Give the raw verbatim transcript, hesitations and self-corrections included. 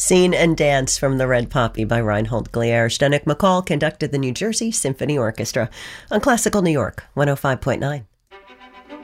Scene and Dance from the Red Poppy by Reinhold Glier. Zdenek McCall conducted the New Jersey Symphony Orchestra on Classical New York, one oh five point nine.